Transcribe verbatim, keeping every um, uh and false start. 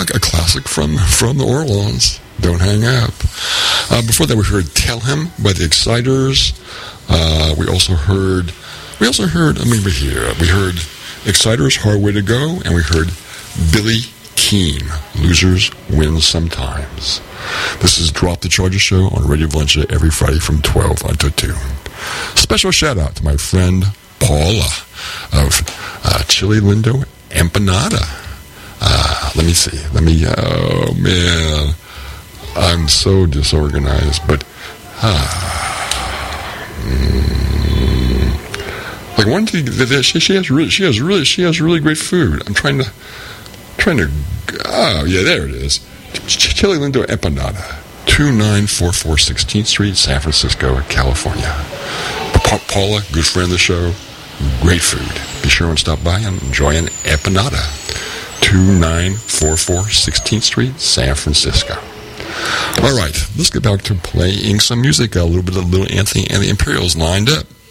uh, a classic from, from the Orleans, Don't Hang Up. Uh, before that, we heard Tell Him by the Exciters. Uh, we also heard, we also heard, I mean, we hear, we heard Exciters, Hard Way to Go, and we heard Billy Keane, Losers Win Sometimes. This is Drop the Charger Show on Radio Valencia every Friday from twelve until two. Special shout out to my friend Paula of uh, Chili Lindo Empanada. Uh, let me see. Let me, oh man, I'm so disorganized, but, uh, mm, like one thing that she, she has really, she has really, she has really great food. I'm trying to, trying to, oh yeah, there it is. Ch- Chili Lindo Empanada, two nine four four sixteenth Street, San Francisco, California. Pa- Paula, good friend of the show, great food. Be sure and stop by and enjoy an empanada. two nine four four sixteenth Street, San Francisco. All right, let's get back to playing some music. A little bit of Little Anthony and the Imperials lined up.